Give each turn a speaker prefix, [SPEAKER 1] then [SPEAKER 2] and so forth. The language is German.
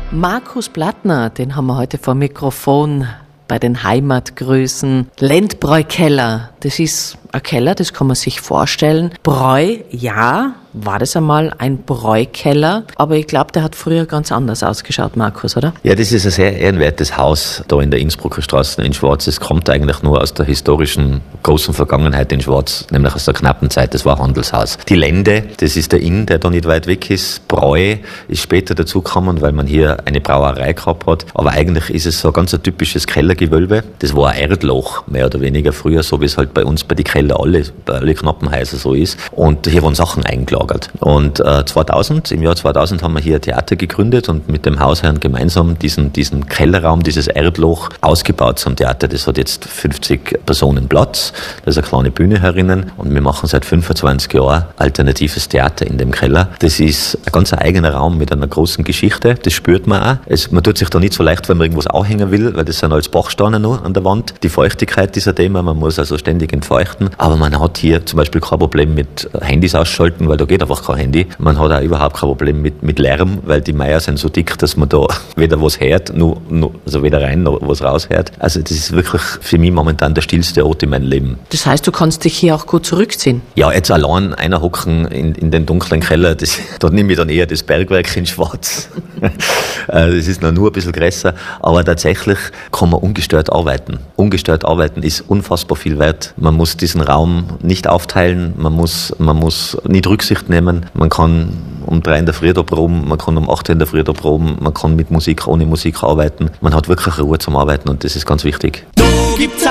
[SPEAKER 1] Markus Plattner, den haben wir heute vor Mikrofon bei den Heimatgrüßen. Lendbräu-Keller, das ist ein Keller, das kann man sich vorstellen. Bräu, ja, war das einmal ein Bräukeller, aber ich glaube, der hat früher ganz anders ausgeschaut, Markus, oder?
[SPEAKER 2] Ja, das ist ein sehr ehrenwertes Haus da in der Innsbrucker Straße in Schwarz. Es kommt eigentlich nur aus der historischen großen Vergangenheit in Schwarz, nämlich aus der knappen Zeit. Das war ein Handelshaus. Die Lende, das ist der Inn, der da nicht weit weg ist. Bräu ist später dazugekommen, weil man hier eine Brauerei gehabt hat. Aber eigentlich ist es so ein ganz ein typisches Kellergewölbe. Das war ein Erdloch, mehr oder weniger früher, so wie es halt bei uns bei den Keller bei alle Knappenhäuser so ist. Und hier waren Sachen eingelagert. Und im Jahr 2000 haben wir hier ein Theater gegründet und mit dem Hausherrn gemeinsam diesen Kellerraum, dieses Erdloch ausgebaut zum Theater. Das hat jetzt 50 Personen Platz. Da ist eine kleine Bühne herinnen und wir machen seit 25 Jahren alternatives Theater in dem Keller. Das ist ein ganz eigener Raum mit einer großen Geschichte. Das spürt man auch. Man tut sich da nicht so leicht, wenn man irgendwas aufhängen will, weil das sind als Bachsteine nur an der Wand. Die Feuchtigkeit ist ein Thema, man muss also ständig entfeuchten. Aber man hat hier zum Beispiel kein Problem mit Handys ausschalten, weil da geht einfach kein Handy. Man hat auch überhaupt kein Problem mit Lärm, weil die Meier sind so dick, dass man da weder was hört, also weder rein noch was raushört. Also das ist wirklich für mich momentan der stillste Ort in meinem Leben.
[SPEAKER 1] Das heißt, du kannst dich hier auch gut zurückziehen?
[SPEAKER 2] Ja, jetzt allein einer hocken in den dunklen Keller, da nehme ich dann eher das Bergwerk in Schwarz. Das ist noch nur ein bisschen größer, aber tatsächlich kann man ungestört arbeiten. Ungestört arbeiten ist unfassbar viel wert. Man muss diesen Raum nicht aufteilen, man muss nicht Rücksicht nehmen. Man kann um 3 in der Früh da proben, man kann um 8 in der Früh da proben, man kann mit Musik, ohne Musik arbeiten. Man hat wirklich Ruhe zum Arbeiten und das ist ganz wichtig.